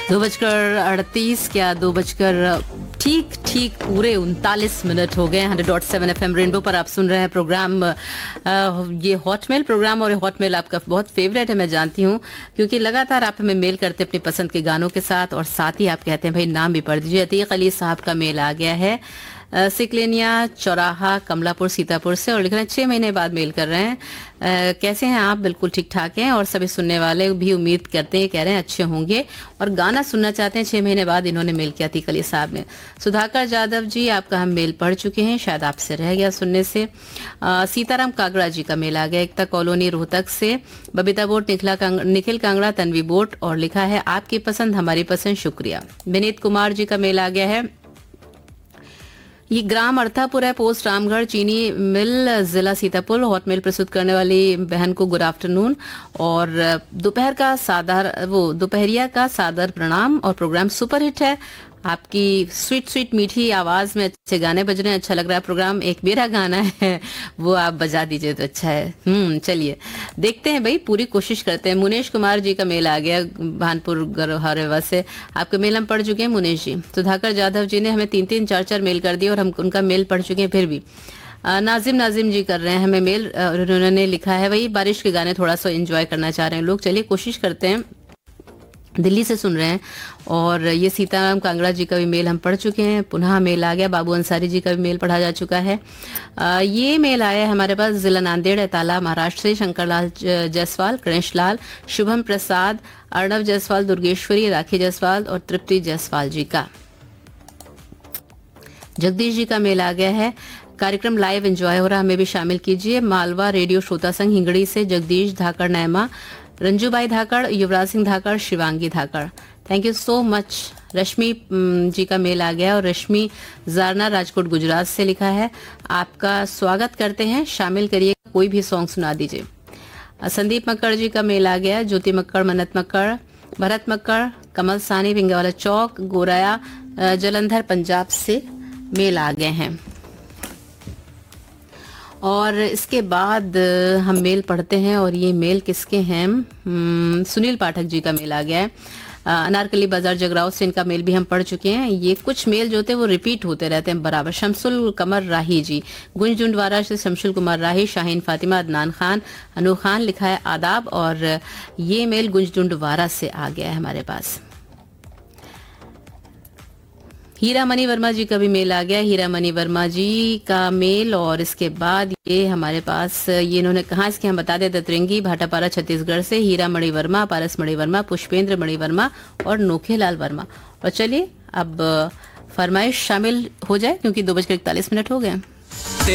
2:38 क्या 2 ठीक ठीक पूरे 39 हो गए। 100.7 FM रेनबो पर आप सुन रहे हैं प्रोग्राम ये हॉटमेल प्रोग्राम। और हॉटमेल आपका बहुत फेवरेट है, मैं जानती हूँ, क्योंकि लगातार आप हमें मेल करते हैं अपनी पसंद के गानों के साथ, और साथ ही आप कहते हैं भाई नाम भी पढ़ दीजिए। अतीक अली साहब का मेल आ गया है सिकलेनिया चौराहा कमलापुर सीतापुर से, और लिख रहे हैं 6 महीने बाद मेल कर रहे हैं। कैसे हैं आप? बिल्कुल ठीक ठाक हैं, और सभी सुनने वाले भी उम्मीद करते हैं, कह रहे हैं अच्छे होंगे, और गाना सुनना चाहते हैं। 6 महीने बाद इन्होंने मेल किया अतीक अली साहब ने। सुधाकर यादव जी, आपका हम मेल पढ़ चुके हैं, शायद आपसे रह गया सुनने से। सीताराम कागड़ा जी का मेल आ गया एकता कॉलोनी रोहतक से। बबीता बोट, निखिल कांगड़ा, तन्वी बोट, और लिखा है आपकी पसंद हमारी पसंद, शुक्रिया। विनीत कुमार जी का मेल आ गया है। ये ग्राम अर्थापुर है, पोस्ट रामगढ़, चीनी मिल, जिला सीतापुर। हॉटमेल प्रस्तुत करने वाली बहन को गुड आफ्टरनून, और दोपहरिया का सादर प्रणाम, और प्रोग्राम सुपर हिट है। आपकी स्वीट स्वीट मीठी आवाज में अच्छे गाने बज रहे हैं, अच्छा लग रहा है प्रोग्राम। एक मेरा गाना है, वो आप बजा दीजिए तो अच्छा है। चलिए देखते हैं भाई, पूरी कोशिश करते हैं। मुनेश कुमार जी का मेल आ गया भानपुर गरहरेवा से। आपके मेल हम पढ़ चुके हैं मुनेश जी। सुधाकर यादव जी ने हमें 3-3 4-4 मेल कर दिए, और हम उनका मेल पढ़ चुके हैं फिर भी। नाजिम जी कर रहे हैं हमें मेल, उन्होंने लिखा है वही बारिश के गाने थोड़ा सा एंजॉय करना चाह रहे हैं लोग। चलिए कोशिश करते हैं। दिल्ली से सुन रहे हैं, और ये सीताराम कांगड़ा जी का भी मेल हम पढ़ चुके हैं। पुनः मेल आ गया, बाबू अंसारी जी का भी मेल पढ़ा जा चुका है। ये मेल आया है हमारे पास जिला नांदेड़ ताला महाराष्ट्र से। शंकरलाल जायसवाल, गणेश लाल, शुभम प्रसाद, अर्णव जायसवाल, दुर्गेश्वरी, राखी जायसवाल और तृप्ति जायसवाल जी का। जगदीश जी का मेल आ गया है। कार्यक्रम लाइव एंजॉय हो रहा, हमें भी शामिल कीजिए। मालवा रेडियो श्रोता संघ हिंगड़ी से जगदीश धाकड़, नैमा, रंजूबाई धाकड़, युवराज सिंह धाकड़, शिवांगी धाकड़, थैंक यू सो मच। रश्मि जी का मेल आ गया, और रश्मि जारना राजकोट गुजरात से लिखा है आपका स्वागत करते हैं, शामिल करिए, कोई भी सॉन्ग सुना दीजिए। संदीप मक्कड़ जी का मेल आ गया। ज्योति मक्कड़, मन्नत मक्कड़, भरत मक्कड़, कमल सानी, विंगावाला चौक, गोराया, जलंधर पंजाब से मेल आ गए हैं। और इसके बाद हम मेल पढ़ते हैं, और ये मेल किसके हैं? सुनील पाठक जी का मेल आ गया है। अनारकली बाजार जगराव से इनका मेल भी हम पढ़ चुके हैं। ये कुछ मेल जो थे वो रिपीट होते रहते हैं बराबर। शमसुल कमर राही जी, गुंज जुंडवारा से शमसुल कुमार राही, शाहीन फातिमा, अदनान खान, अनु खान, लिखा है आदाब, और ये मेल गुंज जुंडवारा से आ गया है हमारे पास। हीरा मनी वर्मा जी का भी मेल आ गया। हीरा मनी वर्मा जी का मेल, और इसके बाद ये हमारे पास, ये इन्होंने कहा इसके हम बता दें, दतरंगी भाटापारा छत्तीसगढ़ से हीरा मणि वर्मा, पारस मणि वर्मा, पुष्पेंद्र मणि वर्मा और नोखेलाल वर्मा। और चलिए अब फरमाइश शामिल हो जाए, क्योंकि 2:41 हो गए।